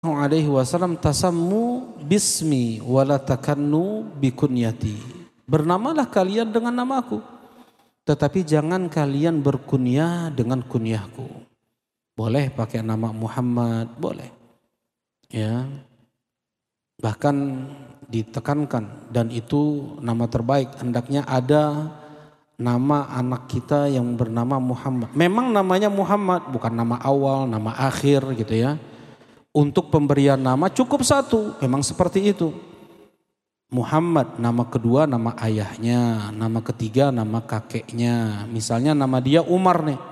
alaihi wasallam tasammu bismi wala takannu bikunyati. Bernamalah kalian dengan namaku, tetapi jangan kalian berkunyah dengan kunyahku. Boleh pakai nama Muhammad, boleh. Ya. Bahkan ditekankan, dan itu nama terbaik. Hendaknya ada nama anak kita yang bernama Muhammad. Memang namanya Muhammad, bukan nama awal, nama akhir gitu ya. Untuk pemberian nama cukup satu, memang seperti itu. Muhammad, nama kedua nama ayahnya, nama ketiga nama kakeknya. Misalnya nama dia Umar nih.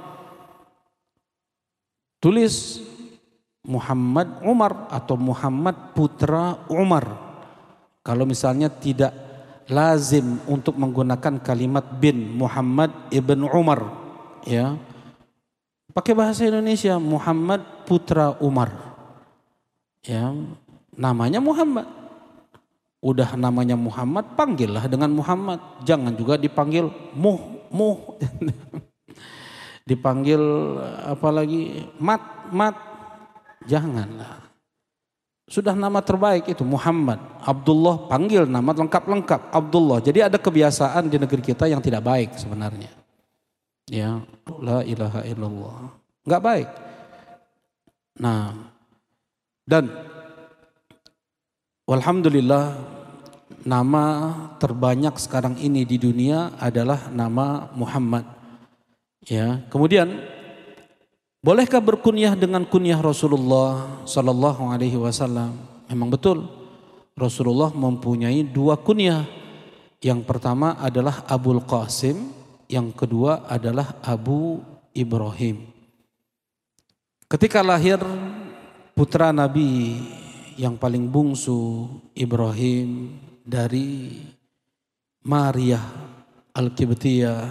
Tulis Muhammad Umar atau Muhammad putra Umar. Kalau misalnya tidak lazim untuk menggunakan kalimat bin, Muhammad ibn Umar, ya. Pakai bahasa Indonesia, Muhammad putra Umar. Ya, namanya Muhammad. Udah namanya Muhammad, panggillah dengan Muhammad. Jangan juga dipanggil Muh. Dipanggil apalagi Mat. Janganlah. Sudah nama terbaik itu Muhammad. Abdullah, panggil nama lengkap Abdullah. Jadi ada kebiasaan di negeri kita yang tidak baik sebenarnya. Ya, la ilaha illallah. Enggak baik. Nah, dan walhamdulillah nama terbanyak sekarang ini di dunia adalah nama Muhammad. Ya, kemudian bolehkah berkunyah dengan kunyah Rasulullah sallallahu alaihi wasallam? Memang betul. Rasulullah mempunyai dua kunyah. Yang pertama adalah Abul Qasim, yang kedua adalah Abu Ibrahim. Ketika lahir putra Nabi yang paling bungsu Ibrahim dari Maria Al-Qibtiyah,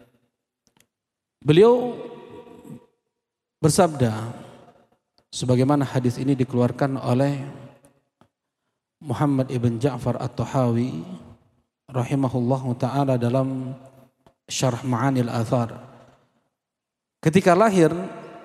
beliau bersabda, sebagaimana hadis ini dikeluarkan oleh Muhammad ibn Ja'far At-Tahawi rahimahullahu ta'ala dalam Syarh Ma'anil Athar. Ketika lahir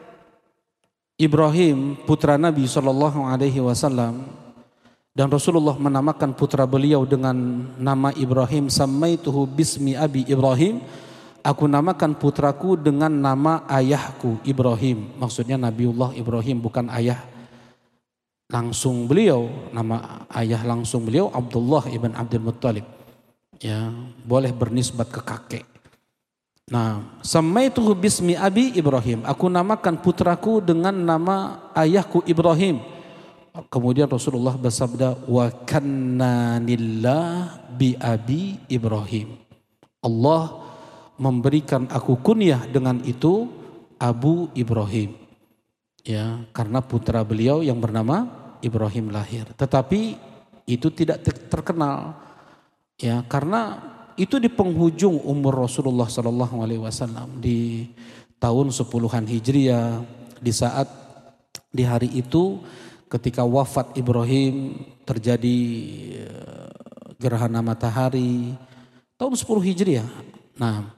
Ibrahim putra Nabi SAW, dan Rasulullah menamakan putra beliau dengan nama Ibrahim, sammaituhu bismi abi Ibrahim, aku namakan putraku dengan nama ayahku Ibrahim. Maksudnya Nabiullah Ibrahim, bukan ayah langsung beliau. Nama ayah langsung beliau Abdullah ibn Abdul Muttalib. Ya, boleh bernisbat ke kakek. Nah, sammaituhu bismi abi Ibrahim, aku namakan putraku dengan nama ayahku Ibrahim. Kemudian Rasulullah bersabda, wa kannanillah bi abi Ibrahim. Allah memberikan aku kunyah dengan itu Abu Ibrahim. Ya, karena putra beliau yang bernama Ibrahim lahir. Tetapi itu tidak terkenal. Ya, karena itu di penghujung umur Rasulullah SAW, di tahun 10-an Hijriah, di saat di hari itu ketika wafat Ibrahim terjadi gerhana matahari tahun 10 Hijriah. Nah,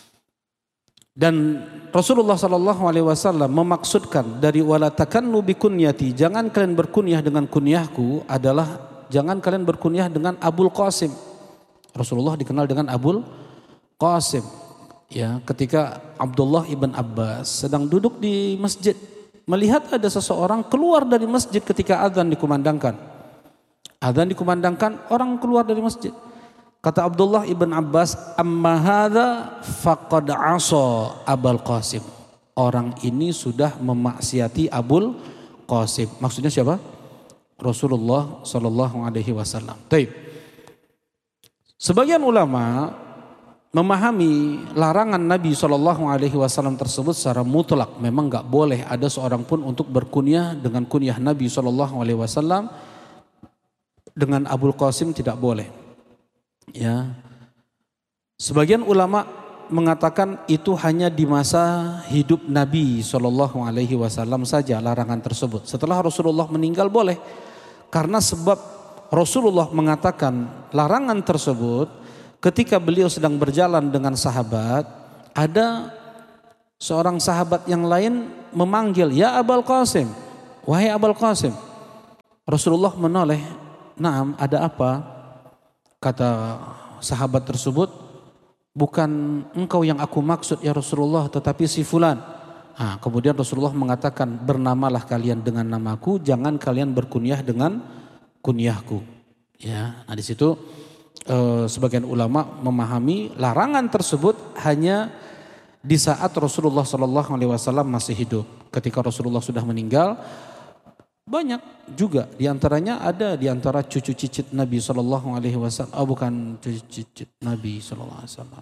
dan Rasulullah SAW memaksudkan dari wala takannu bikunyati, jangan kalian berkunyah dengan kunyahku, adalah jangan kalian berkunyah dengan Abul Qasim. Rasulullah dikenal dengan Abul Qasim. Ya, ketika Abdullah ibn Abbas sedang duduk di masjid, melihat ada seseorang keluar dari masjid ketika azan dikumandangkan. Azan dikumandangkan, orang keluar dari masjid. Kata Abdullah ibn Abbas, amma hadza faqad asa Abul Qasim. Orang ini sudah memaksiati Abul Qasim. Maksudnya siapa? Rasulullah sallallahu alaihi wasallam. Baik. Sebagian ulama memahami larangan Nabi SAW tersebut secara mutlak. Memang gak boleh ada seorang pun untuk berkunyah dengan kunyah Nabi SAW. Dengan Abul Qasim tidak boleh. Ya. Sebagian ulama mengatakan itu hanya di masa hidup Nabi SAW saja larangan tersebut. Setelah Rasulullah meninggal boleh. Karena sebab Rasulullah mengatakan larangan tersebut ketika beliau sedang berjalan dengan sahabat, ada seorang sahabat yang lain memanggil, ya Abul Qasim, wahai Abul Qasim. Rasulullah menoleh, "Naam, ada apa?" Kata sahabat tersebut, "Bukan engkau yang aku maksud ya Rasulullah, tetapi si fulan." Kemudian Rasulullah mengatakan, "Bernamalah kalian dengan namaku, jangan kalian berkunyah dengan kunyahku." Ya, nah di situ sebagian ulama memahami larangan tersebut hanya di saat Rasulullah SAW masih hidup. Ketika Rasulullah sudah meninggal, banyak juga diantaranya ada di antara cucu cicit Nabi SAW. Bukan cucu cicit Nabi SAW.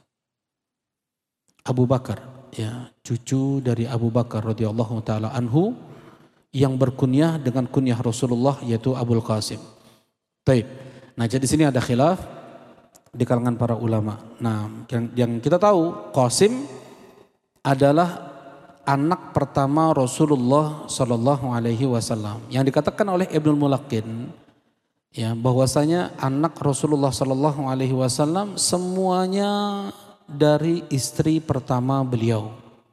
Abu Bakar, ya, cucu dari Abu Bakar radhiyallahu taala anhu yang berkunyah dengan kunyah Rasulullah yaitu Abul Qasim. Baik. Nah, jadi di sini ada khilaf di kalangan para ulama. Nah, yang kita tahu Qasim adalah anak pertama Rasulullah Sallallahu Alaihi Wasallam yang dikatakan oleh Ibnul Mulaqqin, ya, bahwasanya anak Rasulullah Sallallahu Alaihi Wasallam semuanya dari istri pertama beliau.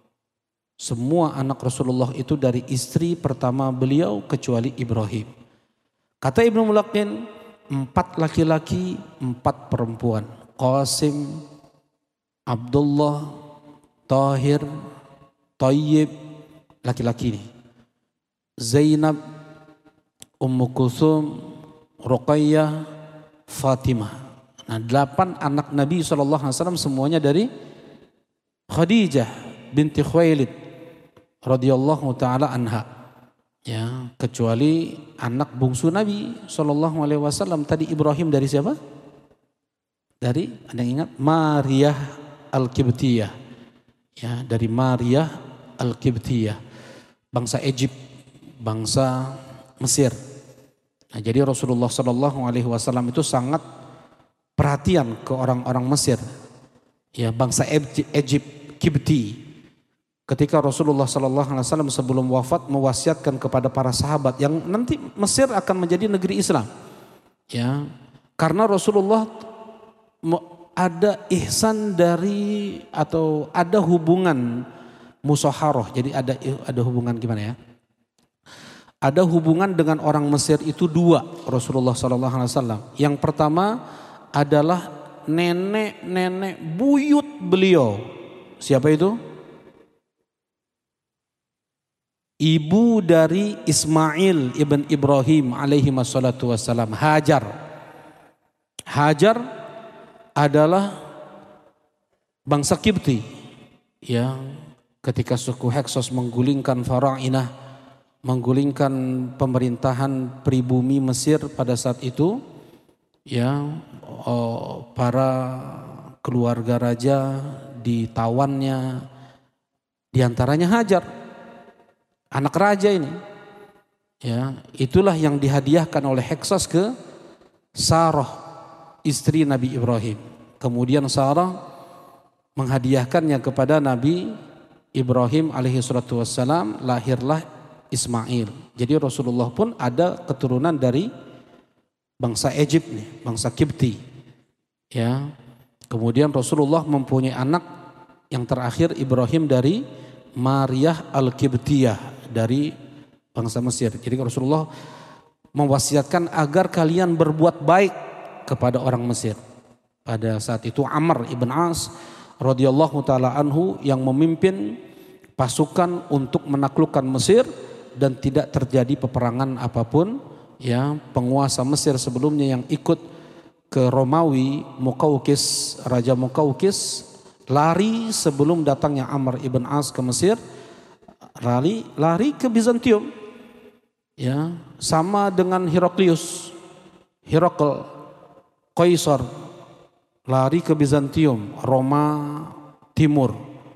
Semua anak Rasulullah itu dari istri pertama beliau kecuali Ibrahim. Kata Ibnul Mulaqqin, 4 laki-laki, 4 perempuan. Qasim, Abdullah, Tahir, Tayyib, laki-laki ini. Zainab, Ummu Kulthum, Ruqayyah, Fatimah. Nah, 8 anak Nabi SAW semuanya dari Khadijah binti Khuwailid radhiyallahu taala anha. Ya, kecuali anak bungsu Nabi SAW tadi Ibrahim dari siapa? Dari, ada yang ingat? Maryah Al-Qibtiyah. Ya, dari Maryah Al-Qibtiyah, bangsa Egypt, bangsa Mesir. Nah, jadi Rasulullah SAW itu sangat perhatian ke orang-orang Mesir, ya, bangsa Egypt, Qibti. Ketika Rasulullah SAW sebelum wafat mewasiatkan kepada para sahabat yang nanti Mesir akan menjadi negeri Islam, ya, karena Rasulullah ada ihsan dari atau ada hubungan musaharah. Jadi ada hubungan gimana ya? Ada hubungan dengan orang Mesir itu 2 Rasulullah SAW. Yang pertama adalah nenek buyut beliau. Siapa itu? Ibu dari Ismail ibn Ibrahim alaihi wassalatu wassalam, Hajar. Hajar adalah bangsa Qibti, ya, ketika suku Heksos menggulingkan Farainah, menggulingkan pemerintahan pribumi Mesir pada saat itu, ya, para keluarga raja ditawannya, diantaranya Hajar, anak raja ini, ya, itulah yang dihadiahkan oleh Heksos ke Sarah, istri Nabi Ibrahim. Kemudian Sarah menghadiahkannya kepada Nabi Ibrahim alaihi salatu wassalam, lahirlah Ismail. Jadi Rasulullah pun ada keturunan dari bangsa Egypt nih, bangsa Qibti. Ya. Kemudian Rasulullah mempunyai anak yang terakhir Ibrahim dari Maryah Al-Qibtiyah dari bangsa Mesir. Jadi Rasulullah mewasiatkan agar kalian berbuat baik kepada orang Mesir. Pada saat itu Amr ibn As radhiyallahu taala anhu yang memimpin pasukan untuk menaklukkan Mesir dan tidak terjadi peperangan apapun, ya. Penguasa Mesir sebelumnya yang ikut ke Romawi, Muqawqis, Raja Muqawqis, lari sebelum datangnya Amr ibn As ke Mesir, lari ke Bizantium, ya, sama dengan Heraklius, Kaisar, lari ke Bizantium, Roma Timur,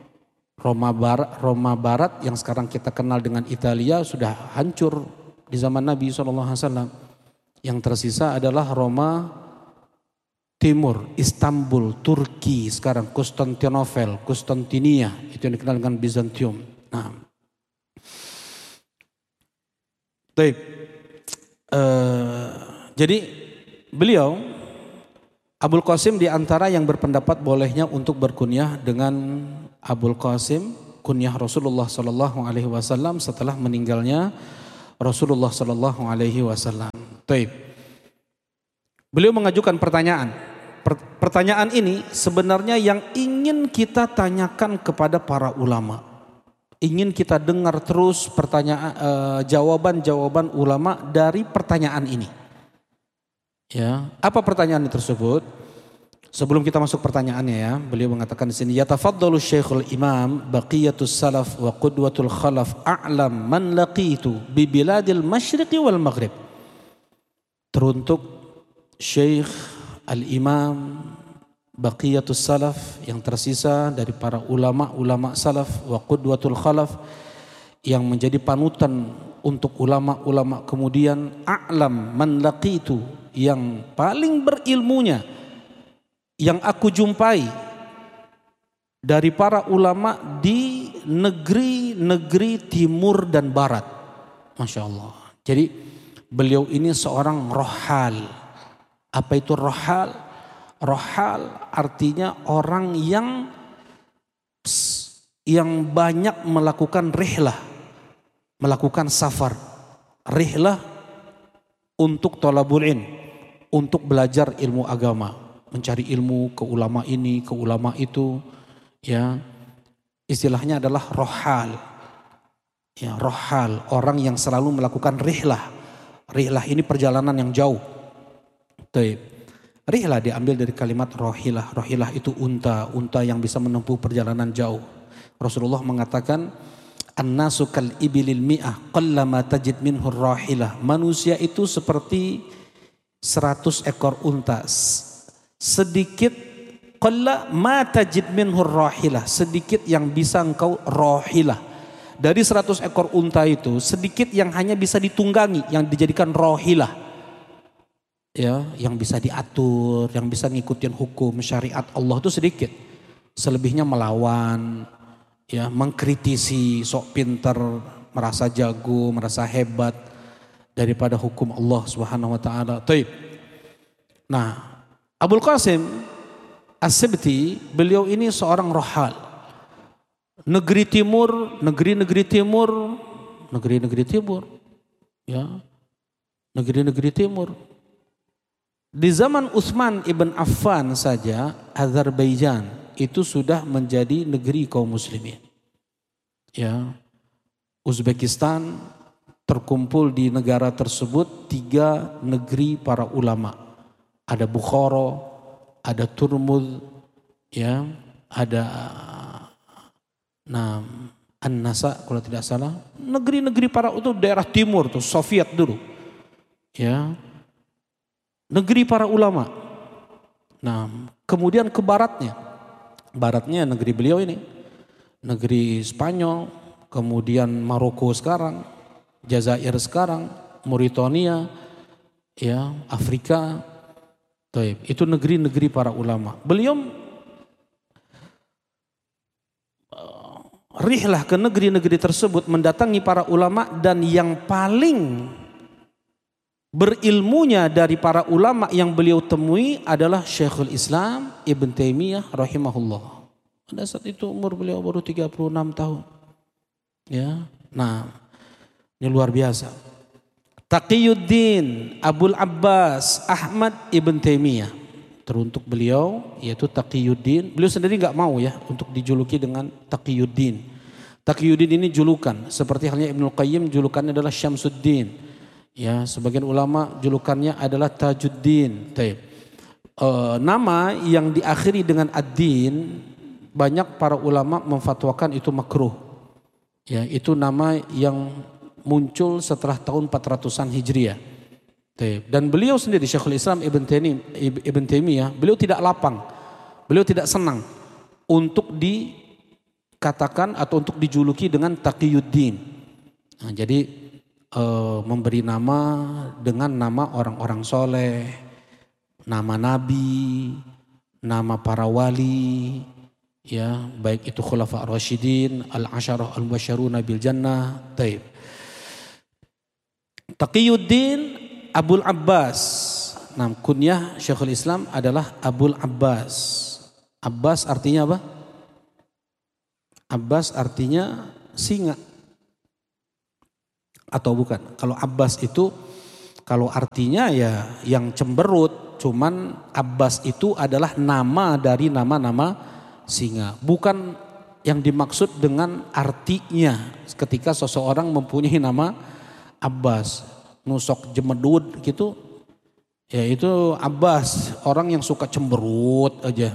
Roma Barat yang sekarang kita kenal dengan Italia sudah hancur di zaman Nabi SAW. Yang tersisa adalah Roma Timur, Istanbul, Turki, sekarang Konstantinia, itu yang dikenal dengan Bizantium. Nah, jadi beliau Abul Qasim di antara yang berpendapat bolehnya untuk berkunyah dengan Abul Qasim, kunyah Rasulullah Sallallahu Alaihi Wasallam setelah meninggalnya Rasulullah Sallallahu Alaihi Wasallam. Taib. Beliau mengajukan pertanyaan. Pertanyaan ini sebenarnya yang ingin kita tanyakan kepada para ulama. Ingin kita dengar terus pertanyaan, jawaban-jawaban ulama dari pertanyaan ini. Ya, apa pertanyaan tersebut? Sebelum kita masuk pertanyaannya ya, beliau mengatakan di sini, yatafaddalu Syekhul Imam baqiyatus salaf wa qudwatul khalaf a'lam man laqitu bi biladil masyriqi wal maghrib. Teruntuk Syekh Al-Imam baqiyatus salaf yang tersisa dari para ulama-ulama salaf wa qudwatul khalaf yang menjadi panutan untuk ulama-ulama kemudian, a'lam man laqitu yang paling berilmunya yang aku jumpai dari para ulama di negeri-negeri timur dan barat. Masya Allah. Jadi beliau ini seorang rohal. Apa itu rohal? Rohal artinya orang yang banyak melakukan rihlah, melakukan safar. Rihlah untuk thalabul ilm, untuk belajar ilmu agama. Mencari ilmu ke ulama ini, ke ulama itu, ya istilahnya adalah rohal, ya rohal, orang yang selalu melakukan rihlah. Rihlah ini perjalanan yang jauh. Rihlah diambil dari kalimat rohilah. Rohilah itu unta yang bisa menempuh perjalanan jauh. Rasulullah mengatakan, an-nasu kal ibilil mi'ah qallama tajid minhu rohilah. Manusia itu seperti 100 ekor unta. Sedikit qalla ma tajid minhu rahilah, sedikit yang bisa engkau rahilah. Dari 100 ekor unta itu sedikit yang hanya bisa ditunggangi, yang dijadikan rahilah. Ya, yang bisa diatur, yang bisa ngikutin hukum syariat Allah itu sedikit. Selebihnya melawan, ya, mengkritisi, sok pinter, merasa jago, merasa hebat daripada hukum Allah Subhanahu wa taala. Taib. Nah, Abul Qasim As-Sibti, beliau ini seorang rohal. Negeri timur, negeri-negeri timur, ya, negeri-negeri timur. Di zaman Utsman ibn Affan saja, Azerbaijan itu sudah menjadi negeri kaum muslimin. Ya, Uzbekistan terkumpul di negara tersebut 3 negeri para ulama. Ada Bukhara, ada Turmud, ya, ada An-Nasa kalau tidak salah. Negeri-negeri para itu daerah timur tuh, Soviet dulu. Ya. Negeri para ulama. Nah, kemudian ke baratnya. Baratnya negeri beliau ini. Negeri Spanyol, kemudian Maroko sekarang, Jazair sekarang, Mauritania, ya, Afrika. Itu negeri-negeri para ulama. Beliau rihlah ke negeri-negeri tersebut, mendatangi para ulama, dan yang paling berilmunya dari para ulama yang beliau temui adalah Syekhul Islam Ibn Taimiyah rahimahullah. Pada saat itu umur beliau baru 36 tahun. Ya. Nah, ini luar biasa. Taqiyuddin Abul Abbas Ahmad Ibn Taimiyah, teruntuk beliau yaitu Taqiyuddin. Beliau sendiri nggak mau ya untuk dijuluki dengan Taqiyuddin. Taqiyuddin ini julukan, seperti halnya Ibnul Qayyim julukannya adalah Syamsuddin. Ya, sebagian ulama julukannya adalah Tajuddin. Nama yang diakhiri dengan ad-din, banyak para ulama memfatwakan itu makruh. Ya, itu nama yang muncul setelah tahun 400-an Hijriah. Dan beliau sendiri Syekhul Islam Ibn Taimiyah, beliau tidak lapang, beliau tidak senang untuk dikatakan atau untuk dijuluki dengan Taqiyuddin. Nah, jadi memberi nama dengan nama orang-orang soleh, nama nabi, nama para wali, ya, baik itu Khulafa ar-Rasyidin, al-Asyarah al-Mubasysyaruna bil Jannah. Taqiyuddin Abul Abbas. Nah, kunyah Syekhul Islam adalah Abul Abbas. Abbas artinya apa? Abbas artinya singa. Atau bukan? Kalau Abbas itu Kalau artinya ya yang cemberut, cuman Abbas itu adalah nama dari nama-nama singa. Bukan yang dimaksud dengan artinya ketika seseorang mempunyai nama Abbas. Nusok jemedud gitu, ya itu Abbas, orang yang suka cemberut aja.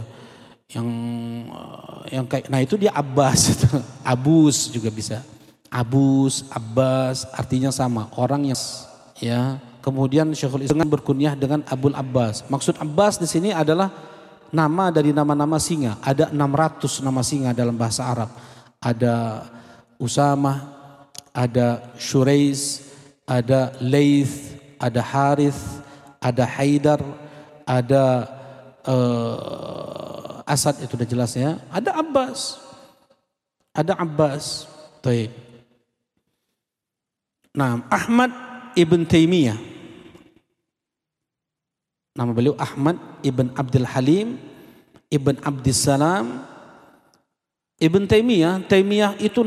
Yang kayak, nah itu dia Abbas. Abus juga bisa. Abus, Abbas artinya sama, orang yang ya. Kemudian Syekhul Islam berkunyah dengan Abul Abbas. Maksud Abbas di sini adalah nama dari nama-nama singa. Ada 600 nama singa dalam bahasa Arab. Ada Usamah, ada Syurais, ada Laith, ada Harith, ada Haidar, ada Asad, itu udah jelas ya. Ada Abbas. Ada Abbas. Baik. Nah, Ahmad Ibn Taimiyah. Nama beliau Ahmad Ibn Abdul Halim Ibn Abdissalam Ibn Taimiyah. Taimiyah itu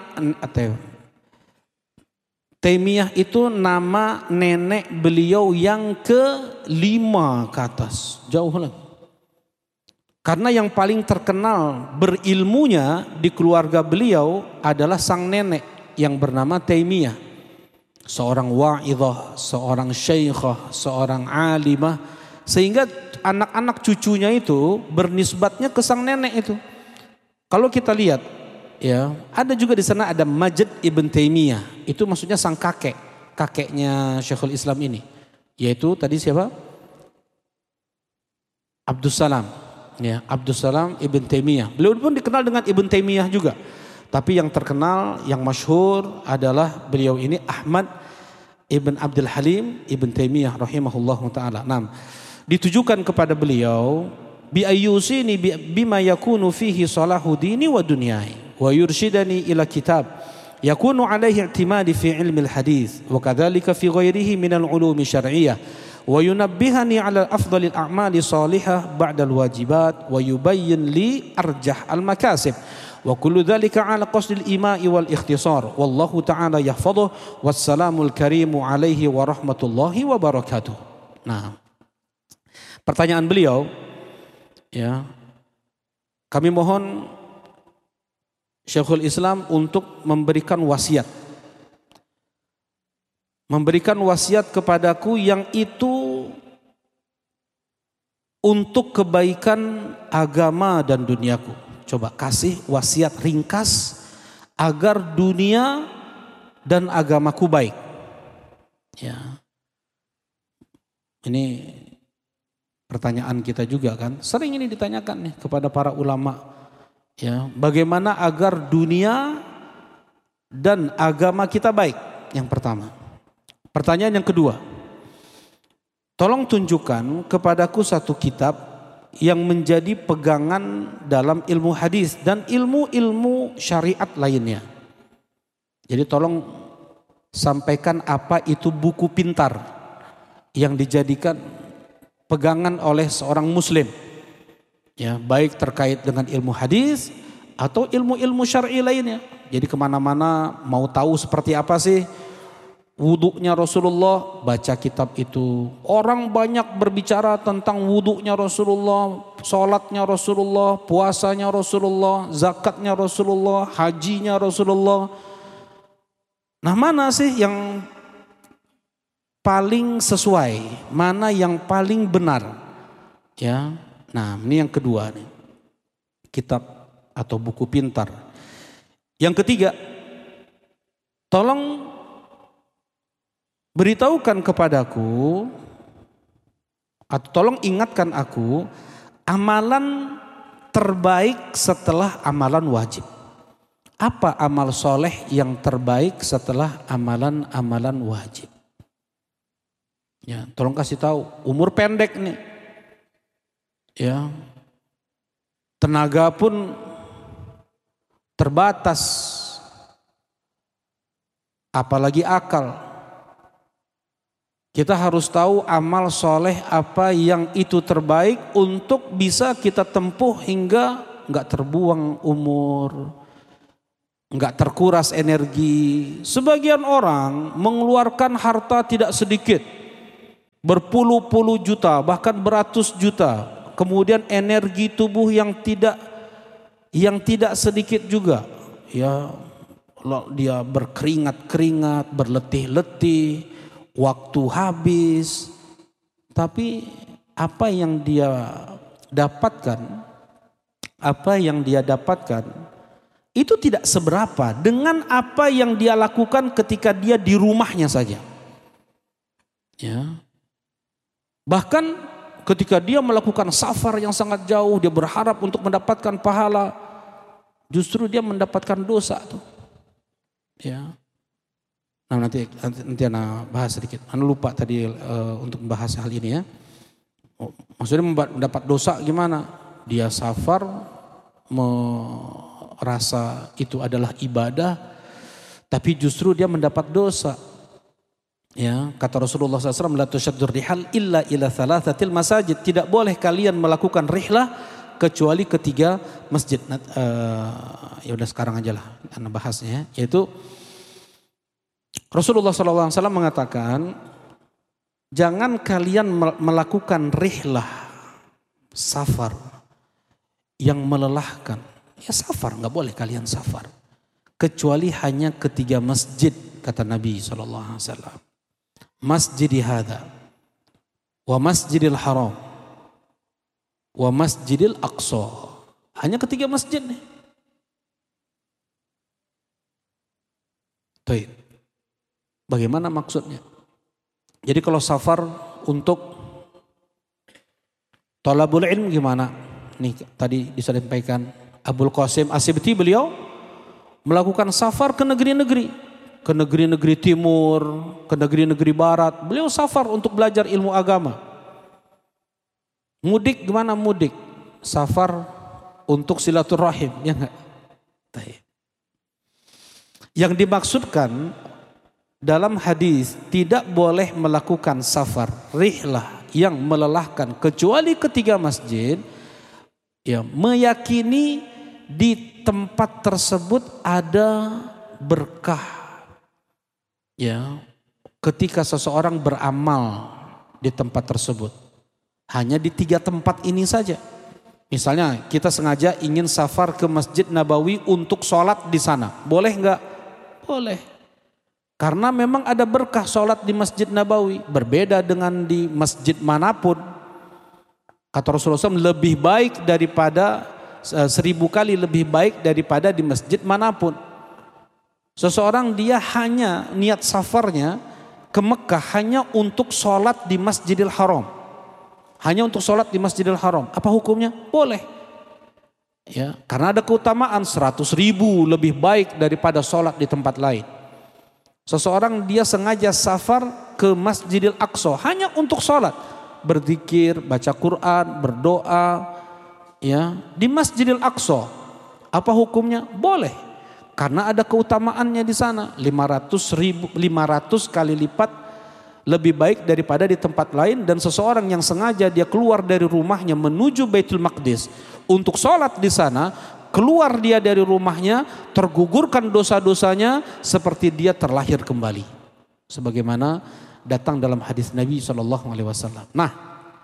Taimiyah itu nama nenek beliau yang ke-5 ke atas. Jauh lagi. Karena yang paling terkenal berilmunya di keluarga beliau adalah sang nenek yang bernama Taimiyah. Seorang wa'idhah, seorang syekhah, seorang alimah. Sehingga anak-anak cucunya itu bernisbatnya ke sang nenek itu. Kalau kita lihat, ya ada juga di sana ada Majd Ibn Taimiyah. Itu maksudnya sang kakeknya Syekhul Islam ini. Yaitu tadi siapa? Abdussalam. Ya, Abdussalam Ibn Taimiyah. Beliau pun dikenal dengan Ibn Taimiyah juga. Tapi yang terkenal, yang masyhur adalah beliau ini Ahmad Ibn Abdul Halim Ibn Taimiyah rahimahullahu ta'ala. Nah, ditujukan kepada beliau bi ayyusini bima yakunu fihi salahu dini wa dunyai wa yurshidani ila kitab yakunu alaihi i'timadi fi ilmi al-hadith wa kadzalika fi ghairihi min al-ulumi syar'iyyah wa yunabbihani ala afdalil a'mali salihah ba'da al-wajibat wa yubayyin li arjah al-makasib wa kullu dhalika ala qasdil ima'i wal ikhtisar wallahu ta'ala yahfazuhu wassalamul karimu alaihi wa rahmatullahi wa barakatuh. Nah, pertanyaan beliau, ya, kami mohon Syekhul Islam untuk memberikan wasiat. Memberikan wasiat kepadaku yang itu untuk kebaikan agama dan duniaku. Coba kasih wasiat ringkas agar dunia dan agamaku baik. Ya. Ini pertanyaan kita juga kan, sering ini ditanyakan nih kepada para ulama, ya, bagaimana agar dunia dan agama kita baik? Yang pertama. Pertanyaan yang kedua, tolong tunjukkan kepadaku satu kitab yang menjadi pegangan dalam ilmu hadis dan ilmu-ilmu syariat lainnya. Jadi tolong sampaikan apa itu buku pintar yang dijadikan pegangan oleh seorang muslim, ya, baik terkait dengan ilmu hadis atau ilmu-ilmu syar'i lainnya. Jadi kemana-mana mau tahu seperti apa sih wuduknya Rasulullah, baca kitab itu. Orang banyak berbicara tentang wuduknya Rasulullah, sholatnya Rasulullah, puasanya Rasulullah, zakatnya Rasulullah, hajinya Rasulullah. Nah, mana sih yang paling sesuai, mana yang paling benar, ya. Nah, ini yang kedua nih, kitab atau buku pintar. Yang ketiga, tolong beritahukan kepadaku atau tolong ingatkan aku amalan terbaik setelah amalan wajib. Apa amal soleh yang terbaik setelah amalan-amalan wajib? Ya, tolong kasih tahu. Umur pendek nih, ya, tenaga pun terbatas, apalagi akal. Kita harus tahu amal soleh apa yang itu terbaik untuk bisa kita tempuh hingga nggak terbuang umur, nggak terkuras energi. Sebagian orang mengeluarkan harta tidak sedikit berpuluh-puluh juta, bahkan beratus juta. Kemudian energi tubuh yang tidak sedikit juga. Ya, dia berkeringat-keringat, berletih-letih, waktu habis. Tapi apa yang dia dapatkan itu tidak seberapa dengan apa yang dia lakukan ketika dia di rumahnya saja. Ya. Bahkan ketika dia melakukan safar yang sangat jauh, dia berharap untuk mendapatkan pahala, justru dia mendapatkan dosa tuh. Ya. Nah nanti Ana bahas sedikit. Ana lupa tadi untuk membahas hal ini ya. Maksudnya mendapat dosa gimana? Dia safar merasa itu adalah ibadah, tapi justru dia mendapat dosa. Ya, kata Rasulullah SAW, la tusyaddur rihal illa ila thalathatil masajid. Tidak boleh kalian melakukan rihlah kecuali ketiga masjid. Ya udah sekarang aja lah Ana bahasnya. Yaitu Rasulullah SAW mengatakan, jangan kalian melakukan rihlah, safar yang melelahkan. Ya safar, nggak boleh kalian safar kecuali hanya ketiga masjid, kata Nabi SAW. Masjidi hadza, wa masjidil haram, wa masjidil aqsa. Hanya ketiga masjid nih. Baik. Bagaimana maksudnya? Jadi kalau safar untuk thalabul ilm gimana? Nih tadi disampaikan Abul Qasim As-Sibti, beliau melakukan safar ke negeri-negeri. Ke negeri-negeri timur, ke negeri-negeri barat. Beliau safar untuk belajar ilmu agama. Mudik gimana mudik? Safar untuk silaturahim, ya enggak? Yang dimaksudkan dalam hadis tidak boleh melakukan safar, rihlah yang melelahkan kecuali ketiga masjid, ya meyakini di tempat tersebut ada berkah. Ya, ketika seseorang beramal di tempat tersebut, hanya di 3 tempat ini saja. Misalnya kita sengaja ingin safar ke Masjid Nabawi untuk sholat di sana, boleh enggak? Boleh. Karena memang ada berkah sholat di Masjid Nabawi, berbeda dengan di masjid manapun. Kata Rasulullah SAW, lebih baik daripada 1000 kali lebih baik daripada di masjid manapun. Seseorang dia hanya niat safarnya ke Mekah hanya untuk sholat di Masjidil Haram. Hanya untuk sholat di Masjidil Haram. Apa hukumnya? Boleh. Ya, karena ada keutamaan 100.000 lebih baik daripada sholat di tempat lain. Seseorang dia sengaja safar ke Masjidil Aqsa hanya untuk sholat. Berzikir, baca Quran, berdoa. Ya, di Masjidil Aqsa. Apa hukumnya? Boleh. Karena ada keutamaannya di sana, 500 kali lipat lebih baik daripada di tempat lain. Dan seseorang yang sengaja dia keluar dari rumahnya menuju Baitul Maqdis untuk sholat di sana, keluar dia dari rumahnya tergugurkan dosa-dosanya seperti dia terlahir kembali. Sebagaimana datang dalam hadis Nabi SAW. Nah,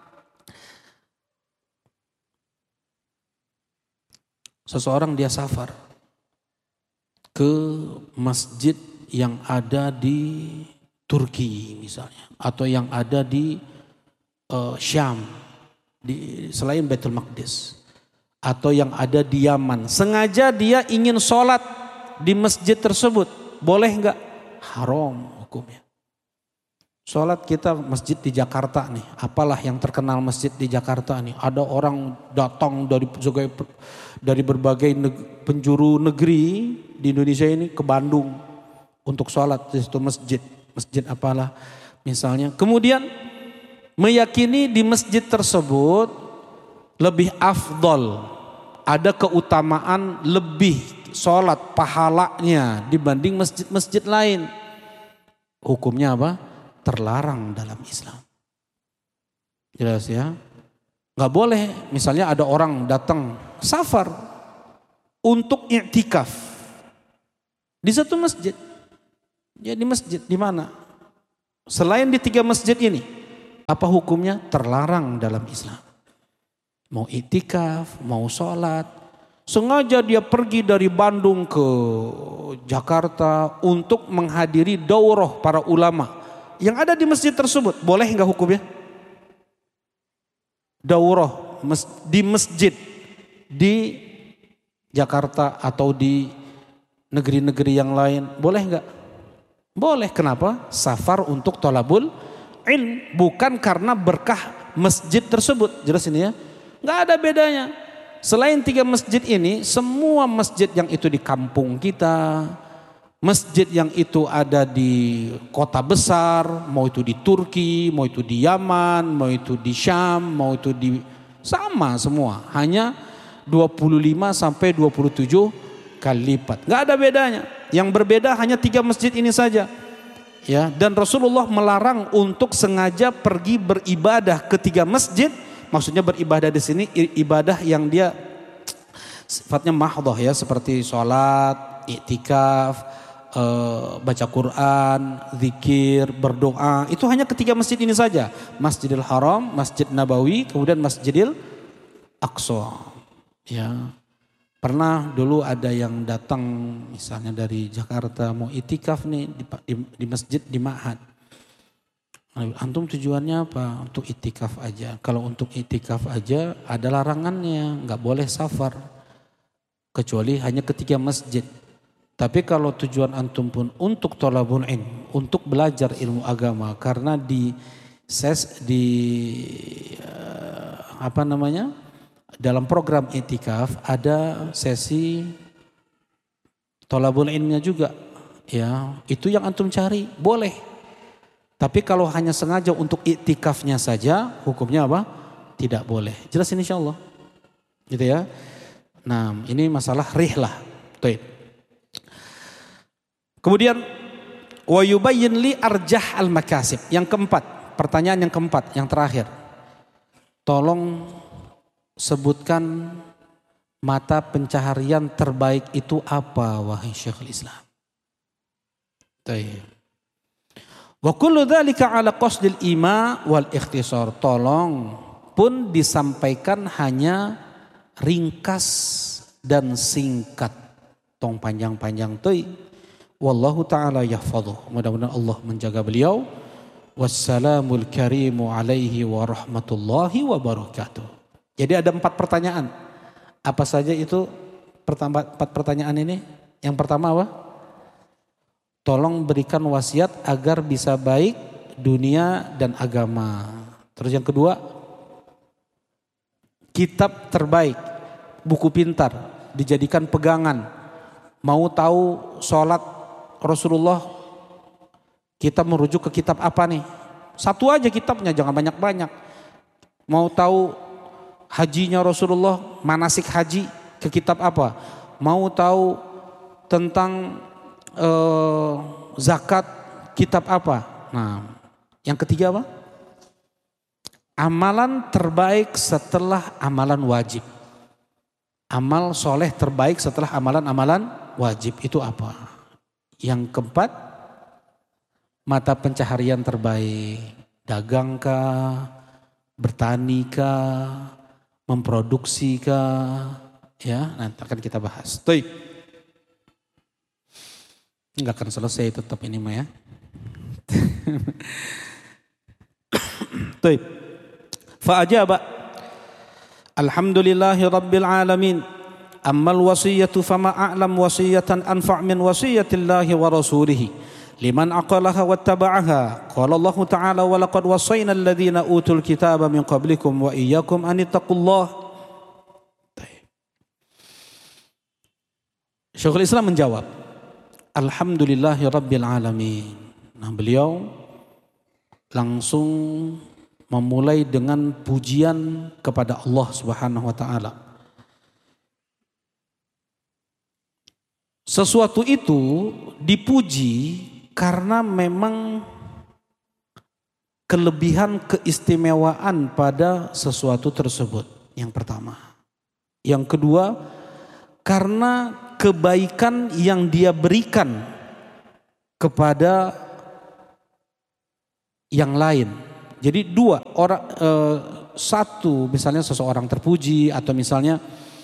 seseorang dia safar ke masjid yang ada di Turki misalnya, atau yang ada di Syam, selain Baitul Maqdis, atau yang ada di Yaman. Sengaja dia ingin sholat di masjid tersebut, boleh enggak? Haram hukumnya. Sholat kita masjid di Jakarta nih, apalah yang terkenal masjid di Jakarta nih. Ada orang datang dari berbagai penjuru negeri di Indonesia ini ke Bandung untuk sholat di situ masjid apalah misalnya. Kemudian meyakini di masjid tersebut lebih afdol, ada keutamaan lebih sholat pahalanya dibanding masjid-masjid lain. Hukumnya apa? Terlarang dalam Islam. Jelas ya? Gak boleh misalnya ada orang datang safar untuk i'tikaf di satu masjid. Ya di masjid di mana? Selain di 3 masjid ini, Apa hukumnya? Terlarang dalam Islam. Mau iktikaf, mau sholat. Sengaja dia pergi dari Bandung ke Jakarta untuk menghadiri daurah para ulama yang ada di masjid tersebut. Boleh enggak hukumnya? Daurah di masjid di Jakarta atau di negeri-negeri yang lain, boleh enggak? Boleh. Kenapa? Safar untuk thalabul ilm, bukan karena berkah masjid tersebut. Jelas ini ya? Enggak ada bedanya. Selain 3 masjid ini, semua masjid yang itu di kampung kita, masjid yang itu ada di kota besar, mau itu di Turki, mau itu di Yaman, mau itu di Syam, mau itu di sama semua. Hanya 25 sampai 27 kali lipat. Enggak ada bedanya. Yang berbeda hanya 3 masjid ini saja. Ya, dan Rasulullah melarang untuk sengaja pergi beribadah ke 3 masjid. Maksudnya beribadah di sini ibadah yang dia sifatnya mahdhah ya, seperti sholat, iktikaf, baca Quran, zikir, berdoa. Itu hanya ke 3 masjid ini saja. Masjidil Haram, Masjid Nabawi, kemudian Masjidil Aqsa. Ya. Pernah dulu ada yang datang misalnya dari Jakarta mau iktikaf nih di masjid di Ma'had. Antum tujuannya apa? Untuk iktikaf aja. Kalau untuk iktikaf aja ada larangannya, nggak boleh safar. Kecuali hanya ke 3 masjid. Tapi kalau tujuan antum pun untuk thalabul ilm, untuk belajar ilmu agama, karena dalam program iktikaf ada sesi thalabul ilmnya juga. Ya, itu yang antum cari, boleh. Tapi kalau hanya sengaja untuk iktikafnya saja, hukumnya apa? Tidak boleh. Jelas ini insyaallah. Gitu ya. Nah, ini masalah rihlah. Baik. Kemudian wa yubayyin li arjah al-makasib. Yang keempat, pertanyaan yang keempat, yang terakhir. Tolong sebutkan mata pencaharian terbaik itu apa, wahai Syekhul Islam. Baik. Wa kullu dzalika ala qasdil ima wal ikhtisar. Tolong pun disampaikan hanya ringkas dan singkat. Tong panjang-panjang teuy. Wallahu taala yahfadhuh. Mudah-mudahan Allah menjaga beliau. Wassalamul karimu alaihi wa rahmatullahi wa barakatuh. Jadi ada 4 pertanyaan. Apa saja itu 4 pertanyaan ini? Yang pertama apa? Tolong berikan wasiat agar bisa baik dunia dan agama. Terus yang kedua, kitab terbaik, buku pintar, dijadikan pegangan. Mau tahu sholat Rasulullah, kita merujuk ke kitab apa nih? 1 aja kitabnya, jangan banyak-banyak. Mau tahu hajinya Rasulullah, manasik haji, ke kitab apa? Mau tahu tentang zakat, kitab apa? Nah, yang ketiga apa? Amalan terbaik setelah amalan wajib. Amal soleh terbaik setelah amalan-amalan wajib itu apa? Yang keempat, mata pencaharian terbaik. Dagangkah, bertanikah, memproduksikah? Ya, nanti akan kita bahas. Baik. Enggak akan selesai tetap ini mah ya. Baik. Fa'ajaba. Alhamdulillahi rabbil alamin. Ammal wasiyatu fama a'lam wasiyatan anfa' min wasiyatillahi wa rasulih. Liman aqalaha wattaba'aha. Qala Allah Ta'ala wa laqad wassayna alladhina utul kitaba min qablikum wa iyyakum an ittaqullah. Syekhul Islam menjawab, Alhamdulillahi rabbil alamin. Nah, beliau langsung memulai dengan pujian kepada Allah Subhanahu wa taala. Sesuatu itu dipuji karena memang kelebihan keistimewaan pada sesuatu tersebut. Yang pertama. Yang kedua, karena kebaikan yang dia berikan kepada yang lain, Jadi dua orang, satu misalnya seseorang terpuji atau misalnya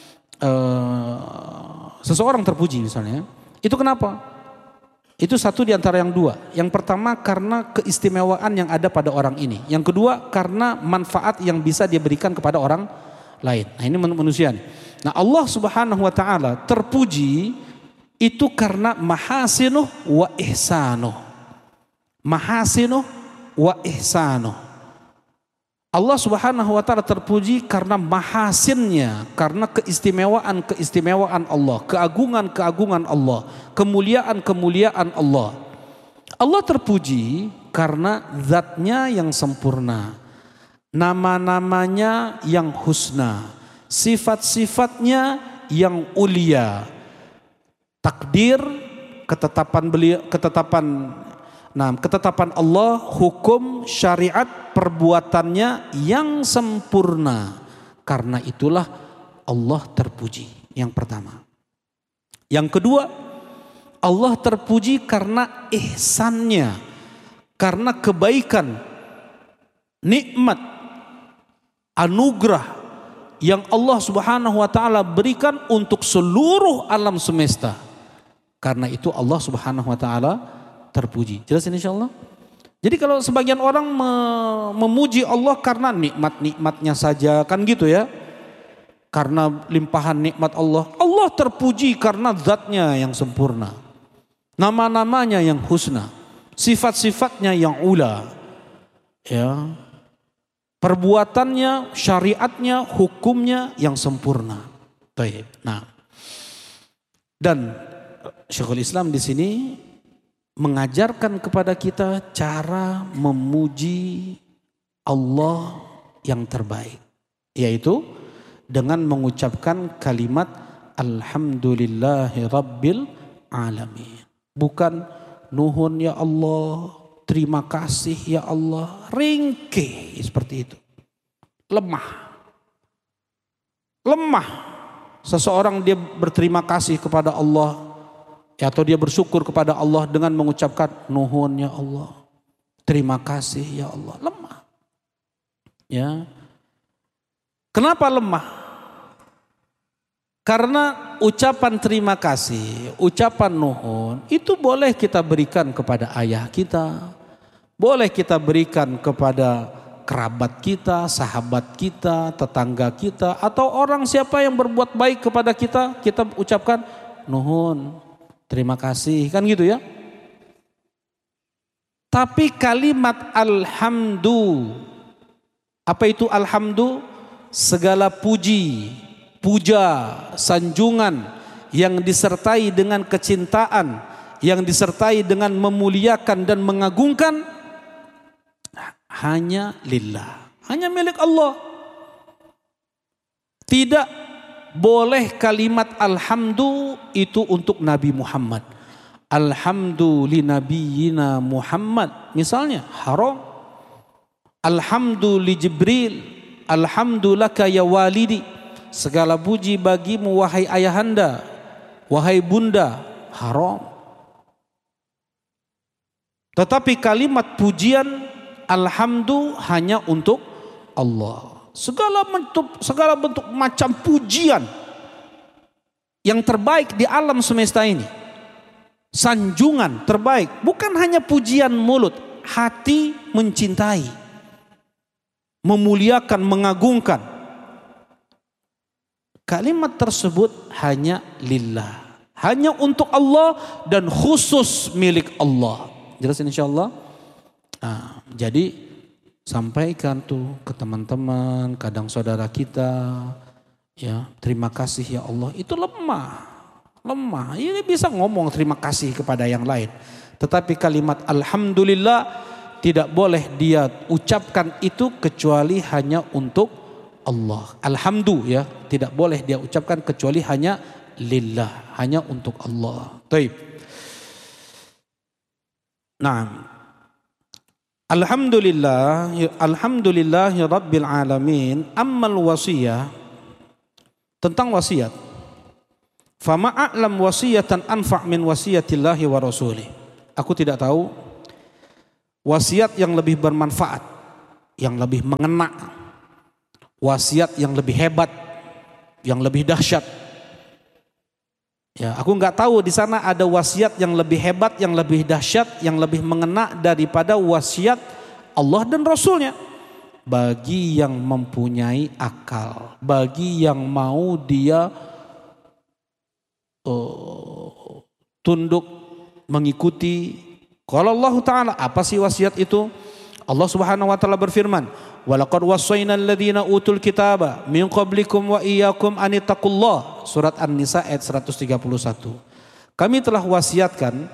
seseorang terpuji misalnya, itu kenapa? Itu satu di antara yang dua. Yang pertama karena keistimewaan yang ada pada orang ini. Yang kedua karena manfaat yang bisa dia berikan kepada orang lain. Nah ini manusia nih. Nah Allah Subhanahu wa taala terpuji itu karena mahasinuh wa ihsanuh. Mahasinuh wa ihsanuh. Allah Subhanahu wa taala terpuji karena mahasinnya, karena keistimewaan Allah, keagungan Allah, kemuliaan Allah. Allah terpuji karena zatnya yang sempurna, nama-namanya yang husna, sifat-sifatnya yang ulia, takdir, ketetapan Allah, hukum, syariat, perbuatannya yang sempurna. Karena itulah Allah terpuji. Yang pertama. Yang kedua, Allah terpuji karena ihsannya, karena kebaikan, nikmat, anugerah yang Allah Subhanahu wa taala berikan untuk seluruh alam semesta. Karena itu Allah Subhanahu wa taala terpuji. Jelas ini insyaallah? Jadi kalau sebagian orang memuji Allah karena nikmat-nikmatnya saja, kan gitu ya. Karena limpahan nikmat Allah. Allah terpuji karena zatnya yang sempurna. Nama-namanya yang husna. Sifat-sifatnya yang ula. Ya. Perbuatannya, syariatnya, hukumnya yang sempurna. Baik. Nah. Dan Syekhul Islam di sini mengajarkan kepada kita cara memuji Allah yang terbaik, yaitu dengan mengucapkan kalimat Alhamdulillahi Rabbil Alamin. Bukan nuhun ya Allah, terima kasih ya Allah, ringkih seperti itu. Lemah. Seseorang dia berterima kasih kepada Allah, atau dia bersyukur kepada Allah dengan mengucapkan nuhun ya Allah, terima kasih ya Allah. Lemah. Ya. Kenapa lemah? Karena ucapan terima kasih, ucapan nuhun itu boleh kita berikan kepada ayah kita, boleh kita berikan kepada kerabat kita, sahabat kita, tetangga kita, atau orang siapa yang berbuat baik kepada kita, kita ucapkan nuhun, terima kasih, kan gitu ya. Tapi kalimat alhamdu, apa itu alhamdu? Segala puji, puja, sanjungan yang disertai dengan kecintaan, yang disertai dengan memuliakan dan mengagungkan, hanya lillah, hanya milik Allah. Tidak boleh kalimat alhamdu itu untuk Nabi Muhammad. Alhamdu li nabiyina Muhammad misalnya, haram. Alhamdu li Jibril, alhamdu laka ya walidi. Segala puji bagimu wahai ayahanda, wahai bunda, haram. Tetapi kalimat pujian alhamdu hanya untuk Allah. Segala bentuk macam pujian yang terbaik di alam semesta ini, sanjungan terbaik, bukan hanya pujian mulut, hati mencintai, memuliakan, mengagungkan. Kalimat tersebut hanya lillah, hanya untuk Allah dan khusus milik Allah. Jelas insyaallah. Jadi sampaikan tuh ke teman-teman, kadang saudara kita, ya terima kasih ya Allah, itu lemah. Ini bisa ngomong terima kasih kepada yang lain, tetapi kalimat alhamdulillah tidak boleh dia ucapkan itu kecuali hanya untuk Allah. Alhamdu ya, tidak boleh dia ucapkan kecuali hanya lillah, hanya untuk Allah. Baik. Nah, alhamdulillahi rabbil alamin. Ammal wasiyah, tentang wasiat. Fama a'lam wasiyatan anfa' min wasiyatillahi wa rasulih. Aku tidak tahu wasiat yang lebih bermanfaat yang lebih mengena, wasiat yang lebih hebat, yang lebih dahsyat. Ya, aku nggak tahu di sana ada wasiat yang lebih hebat, yang lebih dahsyat, yang lebih mengena daripada wasiat Allah dan Rasulnya. Bagi yang mempunyai akal, bagi yang mau dia tunduk mengikuti. Kalau Allah Ta'ala, apa sih wasiat itu? Allah Subhanahu wa taala berfirman, "Walaqad wassayna alladziina utul kitaba min qablikum wa iyyakum an ittaqullah." Surat An-Nisa ayat 131. Kami telah wasiatkan,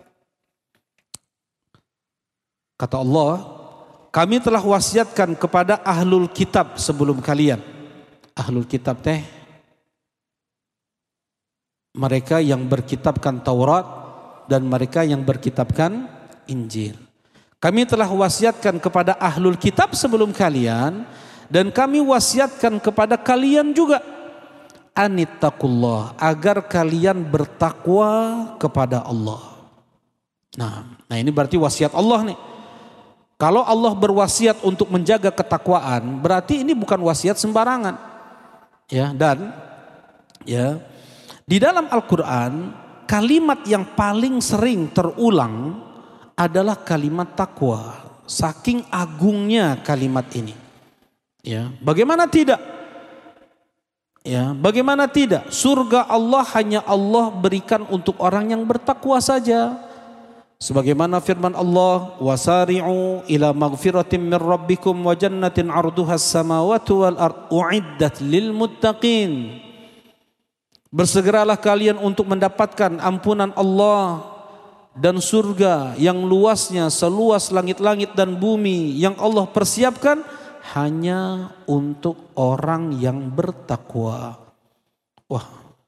kata Allah, kami telah wasiatkan kepada ahlul kitab sebelum kalian. Ahlul kitab teh mereka yang berkitabkan Taurat dan mereka yang berkitabkan Injil. Kami telah wasiatkan kepada ahlul kitab sebelum kalian, dan kami wasiatkan kepada kalian juga, anittaqullah, agar kalian bertakwa kepada Allah. Nah ini berarti wasiat Allah nih. Kalau Allah berwasiat untuk menjaga ketakwaan, berarti ini bukan wasiat sembarangan. Ya, dan ya, di dalam Al-Qur'an kalimat yang paling sering terulang adalah kalimat takwa. Saking agungnya kalimat ini. Ya, bagaimana tidak? Ya, bagaimana tidak? Surga Allah hanya Allah berikan untuk orang yang bertakwa saja. Sebagaimana firman Allah, wasari'u ila maghfiratin min rabbikum wa jannatin 'arduhas samawati wal ard u'iddat lil muttaqin. Bersegeralah kalian untuk mendapatkan ampunan Allah dan surga yang luasnya seluas langit-langit dan bumi, yang Allah persiapkan hanya untuk orang yang bertakwa. Wah,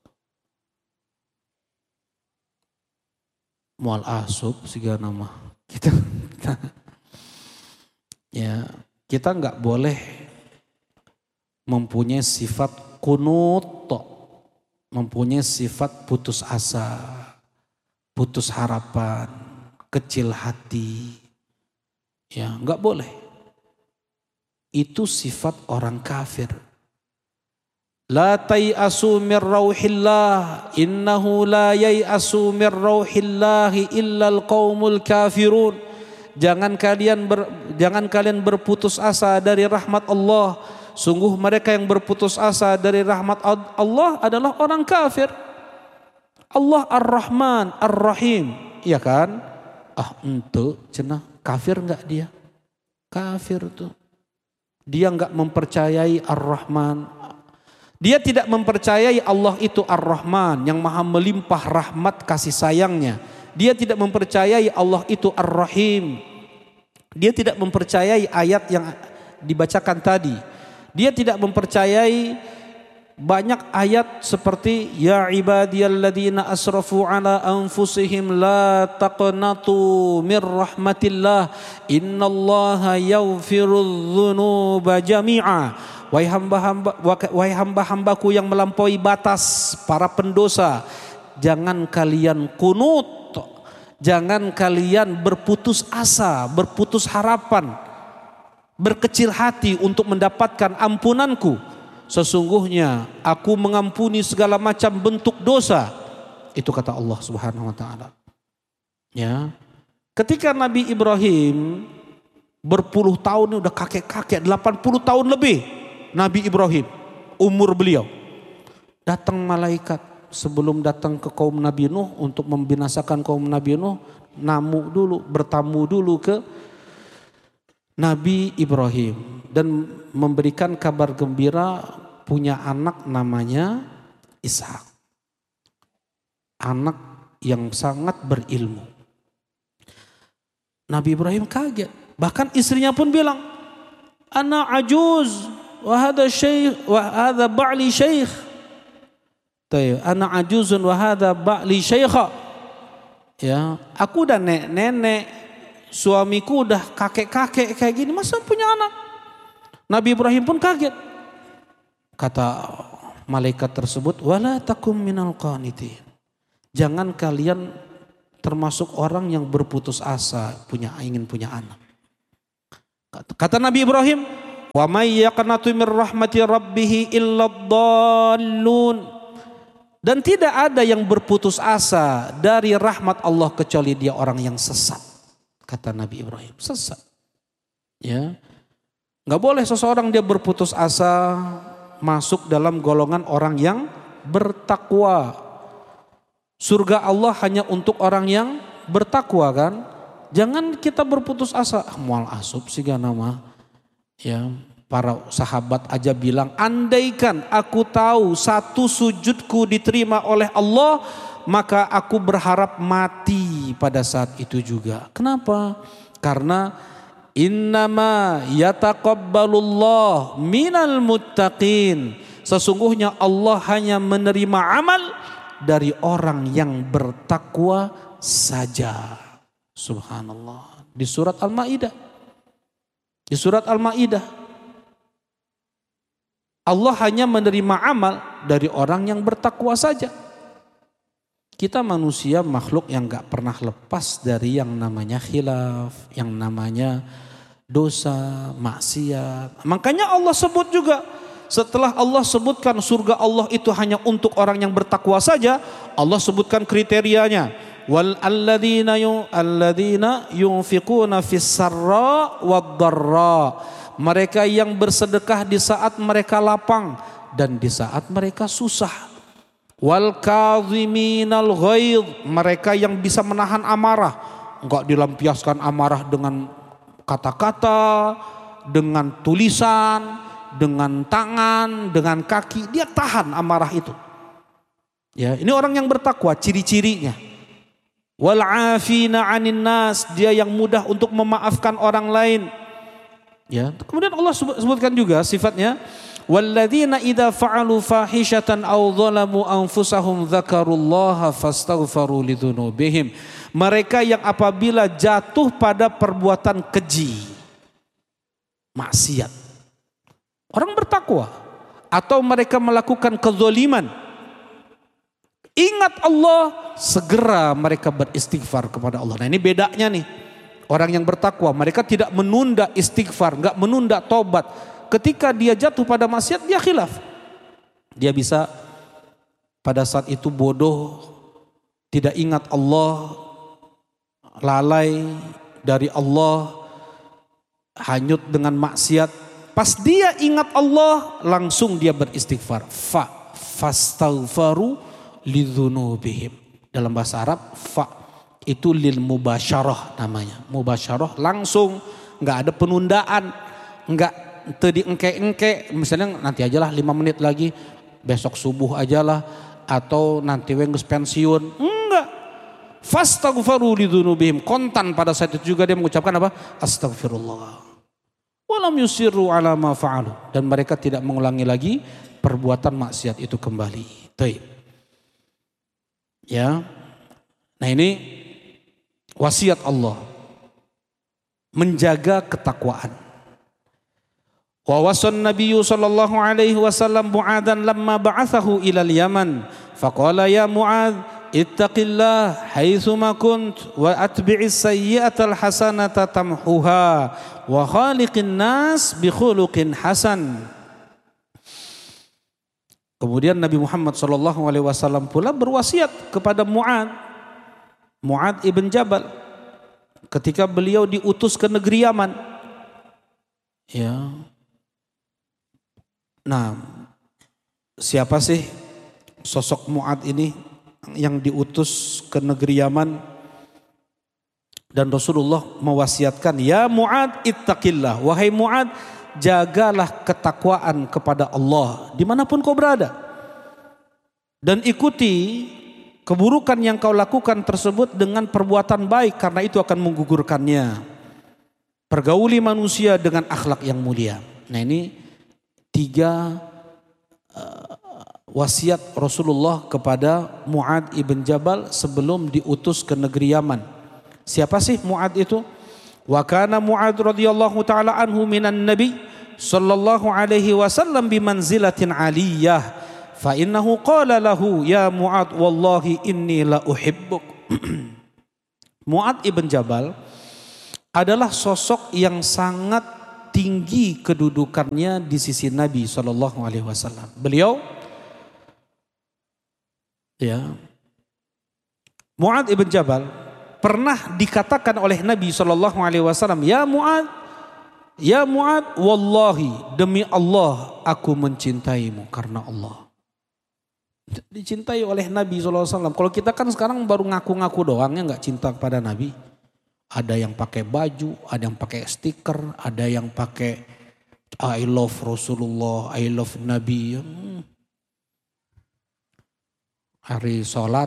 mual asup siga nama kita ya, kita nggak boleh mempunyai sifat kunut, mempunyai sifat putus asa, putus harapan, kecil hati. Ya, nggak boleh. Itu sifat orang kafir. La tai'asu min rauhillah innahu la yai'asu min rauhillahi illal qaumul kafirun. Jangan kalian berputus asa dari rahmat Allah. Sungguh mereka yang berputus asa dari rahmat Allah adalah orang kafir. Allah Ar-Rahman Ar-Rahim, iya kan? Ente cenah kafir enggak dia? Kafir tuh. Dia enggak mempercayai Ar-Rahman. Dia tidak mempercayai Allah itu Ar-Rahman yang maha melimpah rahmat kasih sayangnya. Dia tidak mempercayai Allah itu Ar-Rahim. Dia tidak mempercayai ayat yang dibacakan tadi. Dia tidak mempercayai banyak ayat seperti ya ibadiyalladzina asrafu ala anfusihim la taqnatu mir rahmatillah innallaha yaghfirudz dzunuba jami'a. Wahai hamba-hambaku yang melampaui batas, para pendosa, jangan kalian kunut, jangan kalian berputus asa, berputus harapan, berkecil hati untuk mendapatkan ampunanku. Sesungguhnya aku mengampuni segala macam bentuk dosa. Itu kata Allah Subhanahu wa taala. Ya. Ketika Nabi Ibrahim berpuluh tahun, udah kakek-kakek 80 tahun lebih, Nabi Ibrahim umur beliau, datang malaikat sebelum datang ke kaum Nabi Nuh untuk membinasakan kaum Nabi Nuh, bertamu dulu ke Nabi Ibrahim dan memberikan kabar gembira punya anak namanya Ishak, anak yang sangat berilmu. Nabi Ibrahim kaget, bahkan istrinya pun bilang, ana ajuz wa hadha syekh wa hadha ba'li syekh. Ana ajuzun wa hadha ba'li syaikha. Ya, aku udah nenek, suamiku udah kakek-kakek kayak gini, masa punya anak? Nabi Ibrahim pun kaget. Kata malaikat tersebut, wala takum minal qanitin. Jangan kalian termasuk orang yang berputus asa ingin punya anak. Kata Nabi Ibrahim, wa may yaqnatu min rahmati rabbih illa dhallun. Dan tidak ada yang berputus asa dari rahmat Allah kecuali dia orang yang sesat. Kata Nabi Ibrahim, sesat. Ya. Enggak boleh seseorang dia berputus asa masuk dalam golongan orang yang bertakwa. Surga Allah hanya untuk orang yang bertakwa kan. Jangan kita berputus asa. Mual asup sih gak nama. Ya, para sahabat aja bilang, andaikan aku tahu satu sujudku diterima oleh Allah, maka aku berharap mati pada saat itu juga. Kenapa? Karena innama yataqabbalullah minal muttaqin. Sesungguhnya Allah hanya menerima amal dari orang yang bertakwa saja. Subhanallah. Di surat Al-Maidah. Di surat Al-Maidah. Allah hanya menerima amal dari orang yang bertakwa saja. Kita manusia makhluk yang gak pernah lepas dari yang namanya khilaf, yang namanya dosa, maksiat. Makanya Allah sebut juga, setelah Allah sebutkan surga Allah itu hanya untuk orang yang bertakwa saja, Allah sebutkan kriterianya. Wal alladzina yunfiquna fis sarra wad dharra. Mereka yang bersedekah di saat mereka lapang dan di saat mereka susah. Wal kadhiminal ghaidh, mereka yang bisa menahan amarah, enggak dilampiaskan amarah dengan kata-kata, dengan tulisan, dengan tangan, dengan kaki, dia tahan amarah itu. Ya, ini orang yang bertakwa, ciri-cirinya. Wal afina 'anin nas, dia yang mudah untuk memaafkan orang lain. Ya, kemudian Allah sebutkan juga sifatnya, walladzina idza fa'alu fahishatan aw dhalamu anfusahum dzakarullaha fastaghfaru lidzunubihim. Mereka yang apabila jatuh pada perbuatan keji, maksiat, orang bertakwa, atau mereka melakukan kezaliman, ingat Allah, segera mereka beristighfar kepada Allah. Nah, ini bedanya nih. Orang yang bertakwa, mereka tidak menunda istighfar, enggak menunda tobat. Ketika dia jatuh pada maksiat, dia khilaf. Dia bisa pada saat itu bodoh, tidak ingat Allah, lalai dari Allah, hanyut dengan maksiat. Pas dia ingat Allah, langsung dia beristighfar. Fastaghfaru lidzunubihim. Dalam bahasa Arab, itu lil mubasyarah namanya. Mubasyarah langsung, enggak ada penundaan, enggak tadi engke-engke, misalnya nanti ajalah 5 menit lagi, besok subuh ajalah, atau nanti wenggus pensiun. Enggak. Fastaghfaru lidzunubihim. Kontan pada saat itu juga dia mengucapkan apa? Astagfirullah. Walam yusirru ala ma fa'alu. Dan mereka tidak mengulangi lagi perbuatan maksiat itu kembali. Baik. Ya. Nah, ini wasiat Allah menjaga ketakwaan. Wa wasan Nabi sallallahu alaihi wasallam Mu'adzan lamma ba'athahu ila al-Yaman faqala ya Mu'adz ittaqillah haitsu ma kunt wa atbi'is sayyi'atal hasanata tamhuha wa khaliqin nas bi khuluqin hasan. Kemudian Nabi Muhammad sallallahu alaihi wasallam pula berwasiat kepada Mu'adz ibn Jabal ketika beliau diutus ke negeri Yaman. Ya. Nah, siapa sih sosok Mu'adz ini yang diutus ke negeri Yaman? Dan Rasulullah mewasiatkan, ya Mu'adz ittaqillah, wahai Mu'adz, jagalah ketakwaan kepada Allah dimanapun kau berada, dan ikuti keburukan yang kau lakukan tersebut dengan perbuatan baik, karena itu akan menggugurkannya. Pergauli manusia dengan akhlak yang mulia. Nah, ini 3 wasiat Rasulullah kepada Mu'adz ibn Jabal sebelum diutus ke negeri Yaman. Siapa sih Mu'adz itu? Wa kana Mu'adz radhiyallahu taala anhu minan nabi sallallahu alaihi wasallam bimanzilatin aliyah. Fa innahu qala lahu ya Mu'adz wallahi inni la uhibbuk. Mu'adz ibn Jabal adalah sosok yang sangat tinggi kedudukannya di sisi Nabi SAW. Beliau, ya, Mu'adz ibn Jabal pernah dikatakan oleh Nabi SAW, ya Mu'adz, wallahi, demi Allah aku mencintaimu karena Allah. Dicintai oleh Nabi SAW. Kalau kita kan sekarang baru ngaku-ngaku doang, ya, nggak cinta kepada Nabi. Ada yang pakai baju, ada yang pakai stiker, ada yang pakai I love Rasulullah, I love Nabi. Hari sholat,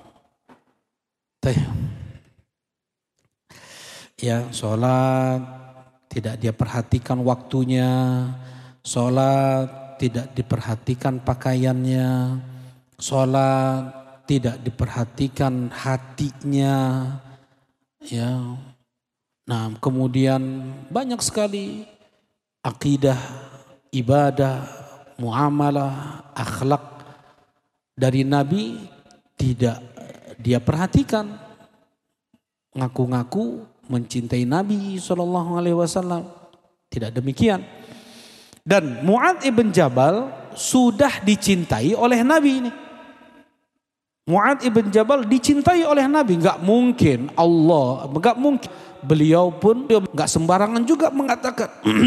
ya sholat tidak dia perhatikan waktunya, sholat tidak diperhatikan pakaiannya, sholat tidak diperhatikan hatinya. Ya, nah kemudian banyak sekali akidah, ibadah, muamalah, akhlak dari Nabi tidak dia perhatikan. Ngaku-ngaku mencintai Nabi SAW, tidak demikian. Dan Mu'adz ibn Jabal sudah dicintai oleh Nabi ini. Mu'adz ibn Jabal dicintai oleh Nabi, nggak mungkin beliau pun nggak sembarangan juga mengatakan.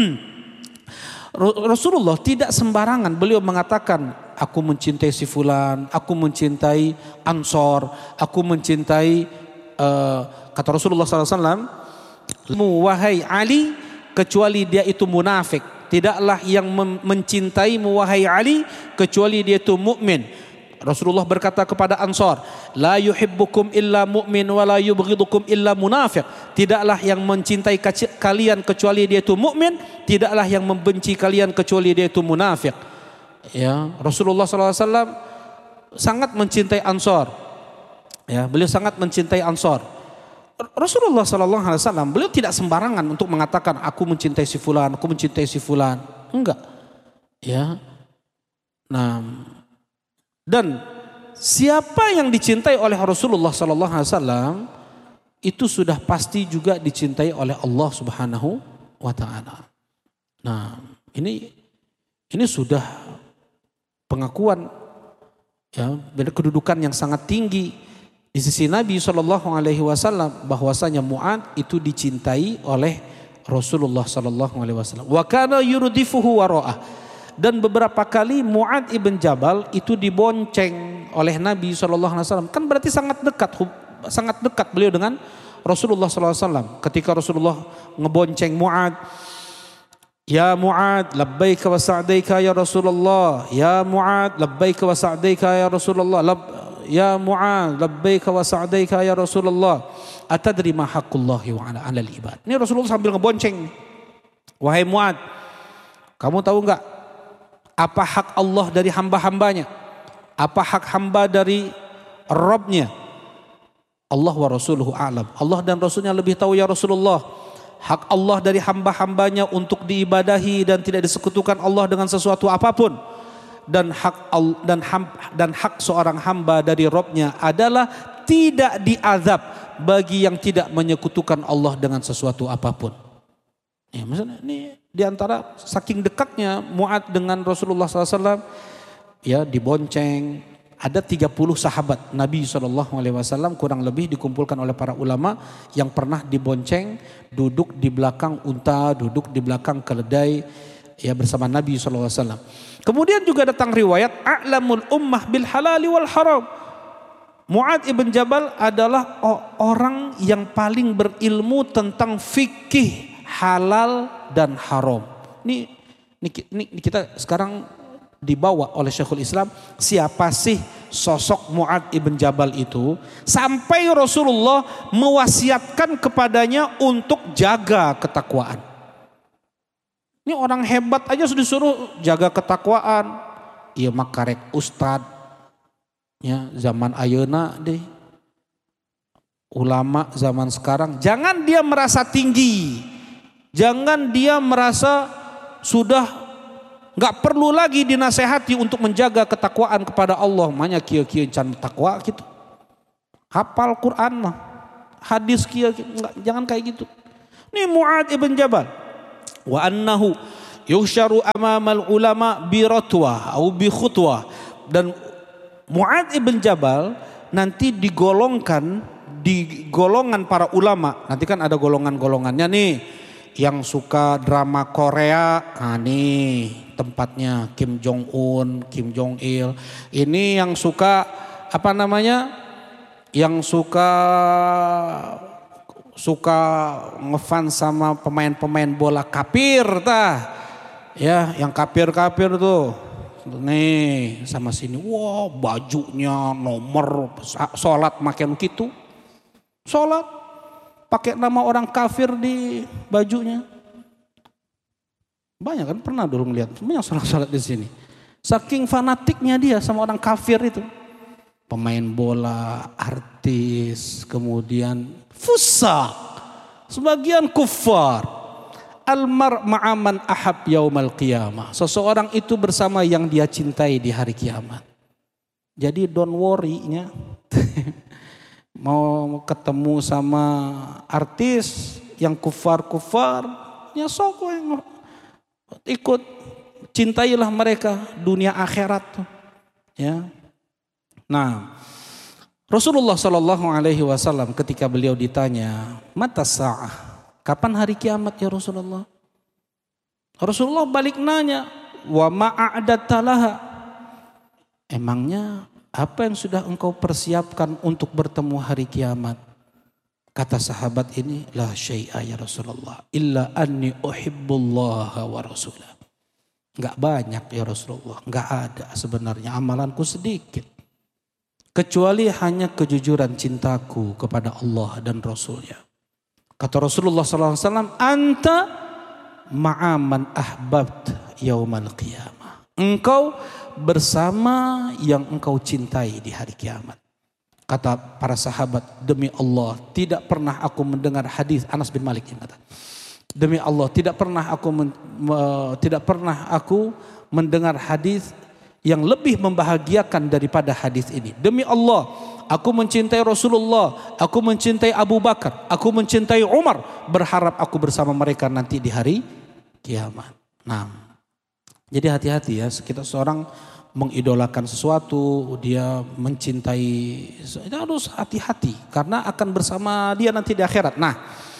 Rasulullah tidak sembarangan beliau mengatakan aku mencintai si fulan, aku mencintai Ansor, aku mencintai kata Rasulullah SAW, wahai Ali, kecuali dia itu munafik, tidaklah yang mencintaimu wahai Ali kecuali dia itu mukmin. Rasulullah berkata kepada Ansar, la yuhibbukum illa mu'min wa la yubghidukum illa munafiq. Tidaklah yang mencintai kalian kecuali dia itu mukmin, tidaklah yang membenci kalian kecuali dia itu munafik. Ya, Rasulullah SAW sangat mencintai Ansar. Ya, beliau sangat mencintai Ansar. Rasulullah SAW beliau tidak sembarangan untuk mengatakan aku mencintai si fulan, aku mencintai si fulan. Enggak. Ya. Nah, dan siapa yang dicintai oleh Rasulullah SAW itu sudah pasti juga dicintai oleh Allah Subhanahu wa Ta'ala. Nah, ini sudah pengakuan, ya, kedudukan yang sangat tinggi di sisi Nabi SAW bahwasanya Mu'adz itu dicintai oleh Rasulullah SAW. Wa kana yurdifuhu wara'ah. Dan beberapa kali Mu'adz ibn Jabal itu dibonceng oleh Nabi SAW. Kan berarti sangat dekat beliau dengan Rasulullah SAW. Ketika Rasulullah ngebonceng Mu'adz, ya Mu'adz labbaika wa sa'daika ya Rasulullah, ya Mu'adz labbaika wa sa'daika ya Rasulullah, ya Mu'adz labbaika wa sa'daika ya Rasulullah, atadri ma haqqullahi wa 'alal ibad. Ini Rasulullah sambil ngebonceng, wahai Mu'adz, kamu tahu enggak apa hak Allah dari hamba-hambanya? Apa hak hamba dari Rabbnya? Allah wa rasuluhu a'lam. Allah dan Rasulnya lebih tahu ya Rasulullah. Hak Allah dari hamba-hambanya untuk diibadahi dan tidak disekutukan Allah dengan sesuatu apapun. Dan hak seorang hamba dari Rabbnya adalah tidak diazab bagi yang tidak menyekutukan Allah dengan sesuatu apapun. Ya, misalnya ini diantara saking dekatnya Mu'adz dengan Rasulullah SAW, ya, dibonceng. Ada 30 sahabat Nabi SAW kurang lebih dikumpulkan oleh para ulama yang pernah dibonceng, duduk di belakang unta, duduk di belakang keledai, ya, bersama Nabi SAW. Kemudian juga datang riwayat a'lamul ummah bil halali wal haram. Mu'adz ibn Jabal adalah orang yang paling berilmu tentang fikih halal dan haram. Ini kita sekarang dibawa oleh Syekhul Islam, siapa sih sosok Mu'adz ibn Jabal itu sampai Rasulullah mewasiatkan kepadanya untuk jaga ketakwaan. Ini orang hebat aja sudah disuruh jaga ketakwaan. Iya makarek ustad, ya, zaman ayeuna deh. Ulama zaman sekarang jangan dia merasa tinggi. Jangan dia merasa sudah nggak perlu lagi dinasehati untuk menjaga ketakwaan kepada Allah. Makanya kia-kia can takwa gitu. Hafal Quran mah, hadis kia, jangan kayak gitu. Ini Mu'adz ibn Jabal wa annahu yuhsyaru amamal ulama bi ratwah atau bi khutwah, dan Mu'adz ibn Jabal nanti digolongkan di golongan para ulama. Nanti kan ada golongan-golongannya nih, yang suka drama Korea, nah nih tempatnya Kim Jong Un, Kim Jong Il. Ini yang suka apa namanya, yang suka ngefans sama pemain-pemain bola kafir tah. Ya, yang kafir-kafir tuh. Nih sama sini, wah bajunya nomor, sholat makin gitu. Sholat pakai nama orang kafir di bajunya. Banyak kan pernah dulu ngeliat, banyak sholat di sini. Saking fanatiknya dia sama orang kafir itu. Pemain bola, artis, kemudian fusak, sebagian kufar. Almar ma'aman ahab yaumal qiyamah. Seseorang itu bersama yang dia cintai di hari kiamat. Jadi don't worry-nya. Mau ketemu sama artis yang kufar-kufar, ya sok ikut, cintailah mereka dunia akhirat tuh. Ya. Nah, Rasulullah Shallallahu Alaihi Wasallam ketika beliau ditanya, mata sa'ah, kapan hari kiamat ya Rasulullah? Rasulullah balik nanya, wa ma'a'adatta laha, emangnya apa yang sudah engkau persiapkan untuk bertemu hari kiamat? Kata sahabat ini, la syai'a ya Rasulullah illa anni uhibbullaha wa rasulah. Enggak banyak ya Rasulullah, enggak ada sebenarnya, amalanku sedikit, kecuali hanya kejujuran cintaku kepada Allah dan Rasulnya. Kata Rasulullah SAW, anta ma'aman ahbabt yaumal qiyamah. Engkau bersama yang engkau cintai di hari kiamat. Kata para sahabat, demi Allah tidak pernah aku mendengar hadis, Anas bin Malik yang kata, demi Allah tidak pernah aku mendengar hadis yang lebih membahagiakan daripada hadis ini. Demi Allah, aku mencintai Rasulullah, aku mencintai Abu Bakar, aku mencintai Umar, berharap aku bersama mereka nanti di hari kiamat. Nah, jadi hati-hati ya, kita seorang mengidolakan sesuatu, dia mencintai, itu harus hati-hati karena akan bersama dia nanti di akhirat. Nah,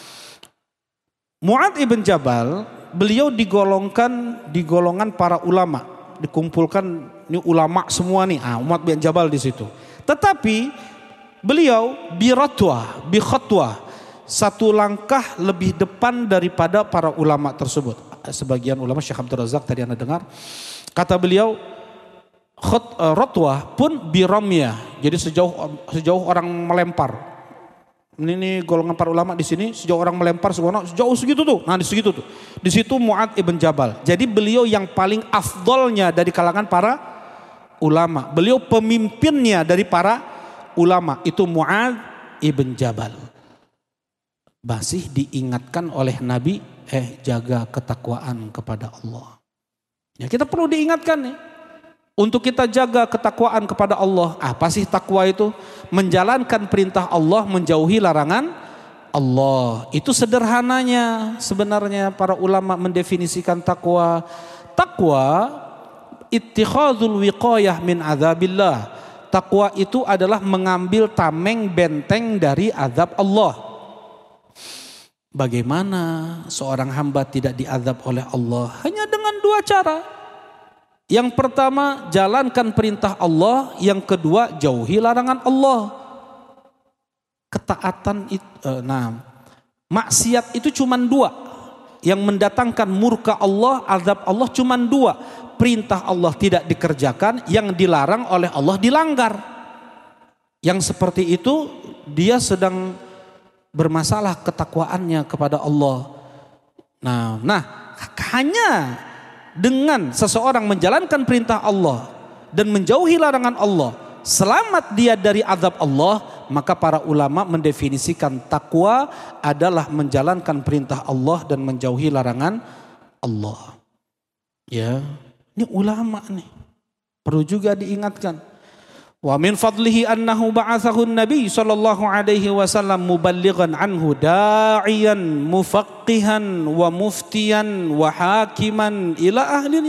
Mu'adz ibn Jabal, beliau digolongkan di golongan para ulama, dikumpulkan ini ulama semua nih, Mu'adz bin Jabal di situ. Tetapi beliau biratwah, bikhatwah, satu langkah lebih depan daripada para ulama tersebut. Sebagian ulama, Syekh Abdul Razak tadi Anda dengar, kata beliau ratwah pun biramyah. Jadi sejauh orang melempar. Ini golongan para ulama di sini, sejauh orang melempar sejauh segitu tuh. Nah, di segitu tuh. Di situ Mu'adz ibn Jabal. Jadi beliau yang paling afdolnya dari kalangan para ulama. Beliau pemimpinnya dari para ulama. Itu Mu'adz ibn Jabal. Masih diingatkan oleh Nabi, jaga ketakwaan kepada Allah. Ya, kita perlu diingatkan nih. Untuk kita jaga ketakwaan kepada Allah. Apa sih takwa itu? Menjalankan perintah Allah, menjauhi larangan Allah. Itu sederhananya sebenarnya para ulama mendefinisikan takwa. Takwa ittikhadzul wiqayah min azabillah. Takwa itu adalah mengambil tameng benteng dari azab Allah. Bagaimana seorang hamba tidak diazab oleh Allah? Hanya dengan dua cara. Yang pertama, jalankan perintah Allah. Yang kedua, jauhi larangan Allah. Ketaatan itu, maksiat itu cuma dua. Yang mendatangkan murka Allah, azab Allah cuma dua. Perintah Allah tidak dikerjakan, yang dilarang oleh Allah dilanggar. Yang seperti itu, dia sedang bermasalah ketakwaannya kepada Allah. Nah, hanya dengan seseorang menjalankan perintah Allah dan menjauhi larangan Allah, selamat dia dari azab Allah, maka para ulama mendefinisikan takwa adalah menjalankan perintah Allah dan menjauhi larangan Allah. Ya, ini ulama nih, perlu juga diingatkan. Wa min fadlihi annahu ba'athahu an-nabi sallallahu alaihi wasallam muballighan anhu da'iyan mufaqqihan wa muftiyan wa hakiman ila ahli